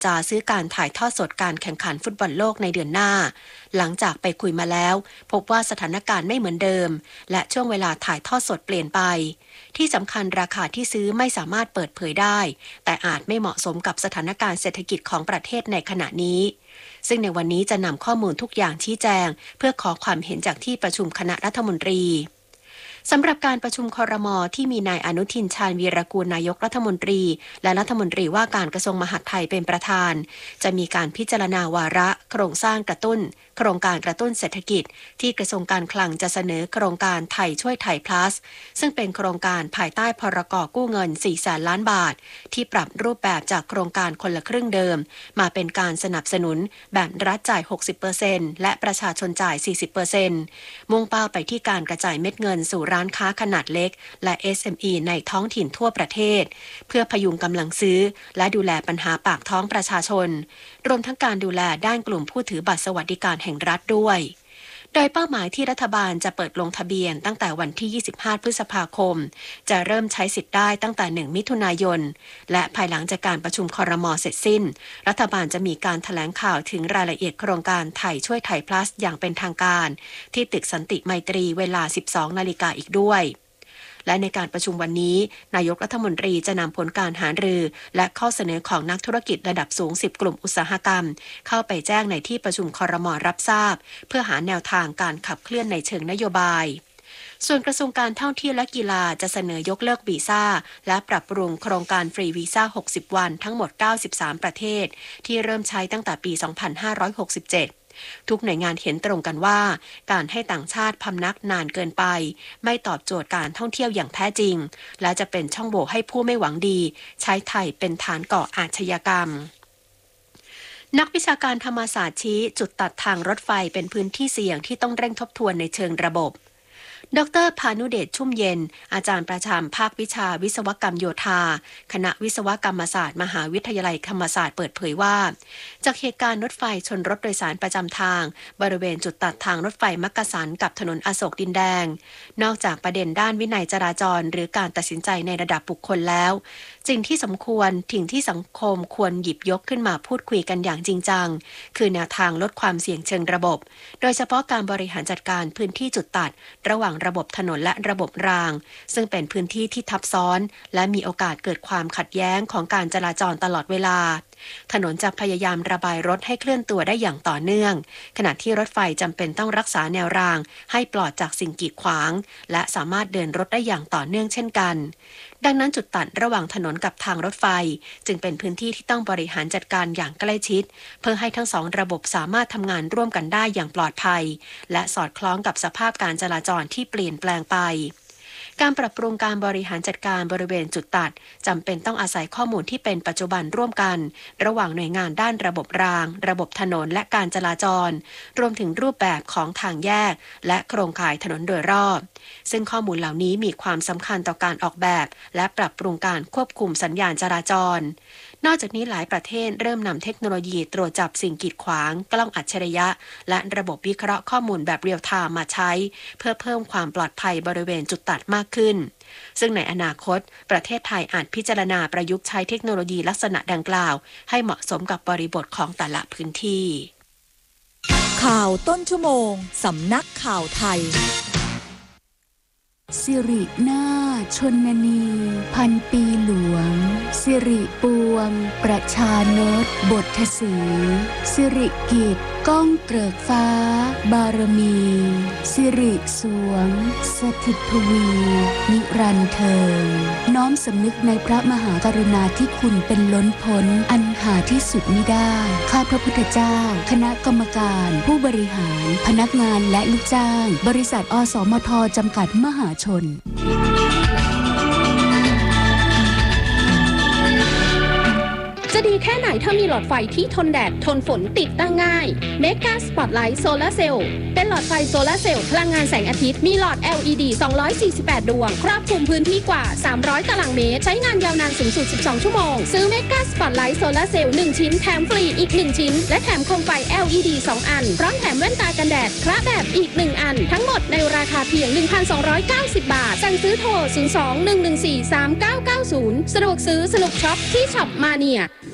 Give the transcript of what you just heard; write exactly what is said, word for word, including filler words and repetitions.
จาซื้อการถ่ายทอดสดการแข่งขันฟุตบอลโลกในเดือนหน้าหลังจากไปคุยมาแล้วพบว่าสถานการณ์ไม่เหมือนเดิมและช่วงเวลาถ่ายทอดสดเปลี่ยนไปที่สำคัญราคาที่ซื้อไม่สามารถเปิดเผยได้แต่อาจไม่เหมาะสมกับสถานการณ์เศรษฐกิจของประเทศในขณะนี้ซึ่งในวันนี้จะนำข้อมูลทุกอย่างชี้แจงเพื่อขอความเห็นจากที่ประชุมคณะรัฐมนตรีสำหรับการประชุมครม.ที่มีนายอนุทินชาญวีรกูลนายกรัฐมนตรีและรัฐมนตรีว่าการกระทรวงมหาดไทยเป็นประธานจะมีการพิจารณาวาระโครงสร้างกระตุ้นโครงการกระตุ้นเศรษฐกิจที่กระทรวงการคลังจะเสนอโครงการไทยช่วยไทย plus ซึ่งเป็นโครงการภายใต้พรก.กู้เงินสี่แสนล้านบาทที่ปรับรูปแบบจากโครงการคนละครึ่งเดิมมาเป็นการสนับสนุนแบบรัฐจ่าย หกสิบเปอร์เซ็นต์ และประชาชนจ่าย สี่สิบเปอร์เซ็นต์ มุ่งเป้าไปที่การกระจายเม็ดเงินสู่ร้านค้าขนาดเล็กและ เอส เอ็ม อี ในท้องถิ่นทั่วประเทศเพื่อพยุงกำลังซื้อและดูแลปัญหาปากท้องประชาชนรวมทั้งการดูแลด้านกลุ่มผู้ถือบัตรสวัสดิการแห่งรัฐด้วยโดยเป้าหมายที่รัฐบาลจะเปิดลงทะเบียนตั้งแต่วันที่ยี่สิบห้าพฤษภาคมจะเริ่มใช้สิทธิ์ได้ตั้งแต่หนึ่งมิถุนายนและภายหลังจากการประชุมครม.เสร็จสิ้นรัฐบาลจะมีการแถลงข่าวถึงรายละเอียดโครงการไทยช่วยไทย plus อย่างเป็นทางการที่ตึกสันติไมตรีเวลา สิบสองนาฬิกาอีกด้วยและในการประชุมวันนี้นายกรัฐมนตรีจะนำผลการหารือและข้อเสนอของนักธุรกิจระดับสูงสิบกลุ่มอุตสาหกรรมเข้าไปแจ้งในที่ประชุมครม.รับทราบเพื่อหาแนวทางการขับเคลื่อนในเชิงนโยบายส่วนกระทรวงการท่องเที่ยวและกีฬาจะเสนอยกเลิกวีซ่าและปรับปรุงโครงการฟรีวีซ่าหกสิบวันทั้งหมดเก้าสิบสามประเทศที่เริ่มใช้ตั้งแต่ปีสองพันห้าร้อยหกสิบเจ็ดทุกหน่วยงานเห็นตรงกันว่าการให้ต่างชาติพำนักนานเกินไปไม่ตอบโจทย์การท่องเที่ยวอย่างแท้จริงและจะเป็นช่องโหว่ให้ผู้ไม่หวังดีใช้ไทยเป็นฐานก่ออาชญากรรมนักวิชาการธรรมศาสตร์ชี้จุดตัดทางรถไฟเป็นพื้นที่เสี่ยงที่ต้องเร่งทบทวนในเชิงระบบดร.พานุเดชชุ่มเย็นอาจารย์ประจำภาควิชาวิศวกรรมโยธาคณะวิศวกรรมศาสตร์มหาวิทยาลัยธรรมศาสตร์เปิดเผยว่าจากเหตุการณ์รถไฟชนรถโดยสารประจำทางบริเวณจุดตัดทางรถไฟมักกะสันกับถนนอโศกดินแดงนอกจากประเด็นด้านวินัยจราจรหรือการตัดสินใจในระดับบุคคลแล้วสิ่งที่สมควรสิ่งที่สังคมควรหยิบยกขึ้นมาพูดคุยกันอย่างจริงจังคือแนวทางลดความเสี่ยงเชิงระบบโดยเฉพาะการบริหารจัดการพื้นที่จุดตัดระหว่างระบบถนนและระบบรางซึ่งเป็นพื้นที่ที่ทับซ้อนและมีโอกาสเกิดความขัดแย้งของการจราจรตลอดเวลาถนนจะพยายามระบายรถให้เคลื่อนตัวได้อย่างต่อเนื่องขณะที่รถไฟจำเป็นต้องรักษาแนวรางให้ปลอดจากสิ่งกีดขวางและสามารถเดินรถได้อย่างต่อเนื่องเช่นกันดังนั้นจุดตัดระหว่างถนนกับทางรถไฟจึงเป็นพื้นที่ที่ต้องบริหารจัดการอย่างใกล้ชิดเพื่อให้ทั้งสองระบบสามารถทำงานร่วมกันได้อย่างปลอดภัยและสอดคล้องกับสภาพการจราจรที่เปลี่ยนแปลงไปการปรับปรุงการบริหารจัดการบริเวณจุดตัดจำเป็นต้องอาศัยข้อมูลที่เป็นปัจจุบันร่วมกันระหว่างหน่วยงานด้านระบบรางระบบถนนและการจราจรรวมถึงรูปแบบของทางแยกและโครงข่ายถนนโดยรอบซึ่งข้อมูลเหล่านี้มีความสำคัญต่อการออกแบบและปรับปรุงการควบคุมสัญญาณจราจรนอกจากนี้หลายประเทศเริ่มนำเทคโนโลยีตรวจจับสิ่งกีดขวางกล้องอัจฉริยะและระบบวิเคราะห์ข้อมูลแบบเรียลไทม์มาใช้เพื่อเพิ่มความปลอดภัยบริเวณจุดตัดมากขึ้นซึ่งในอนาคตประเทศไทยอาจพิจารณาประยุกต์ใช้เทคโนโลยีลักษณะดังกล่าวให้เหมาะสมกับบริบทของแต่ละพื้นที่ข่าวต้นชั่วโมงสำนักข่าวไทยสิรินาถชนนีพันปีหลวงสิริปวงประชานตบทสีสิริกิจก้องเกริกฟ้าบารมีสิริสวงสถิตทวีนิรันดร์เทิงน้อมสำนึกในพระมหากรุณาธิคุณเป็นล้นพ้นอันหาที่สุดมิได้ข้าพระพุทธเจ้าคณะกรรมการผู้บริหารพนักงานและลูกจ้างบริษัทอสมทจำกัดมหาชนจะดีแค่ไหนถ้ามีหลอดไฟที่ทนแดดทนฝนติดตั้งง่าย Mega Spotlight Solar Cell เป็นหลอดไฟโซลาร์เซลล์พลังงานแสงอาทิตย์มีหลอด แอล อี ดี สองร้อยสี่สิบแปด ดวงครอบคลุมพื้นที่กว่าสามร้อยตารางเมตรใช้งานยาวนานสูงสุดสิบสองชั่วโมงซื้อ Mega Spotlight Solar Cell หนึ่งชิ้นแถมฟรีอีกหนึ่งชิ้นและแถมโคมไฟ แอล อี ดี สองอันพร้อมแถมแว่นตากันแดดคระแบบอีกหนึ่งอันทั้งหมดในราคาเพียง หนึ่งพันสองร้อยเก้าสิบ บาทสั่งซื้อโทรศูนย์ สอง หนึ่ง หนึ่ง สี่ สาม เก้า เก้า ศูนย์สะดวกซื้อสนุกช็อปที่ช็อปมาเนีย